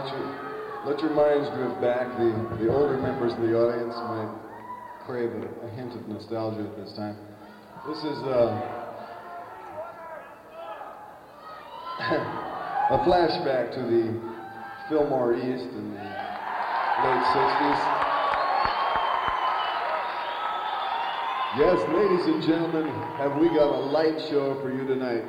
let your minds drift back. The older members of the audience might crave a hint of nostalgia at this time. This is a flashback to the Fillmore East in the late 60s. Yes, ladies and gentlemen, have we got a light show for you tonight.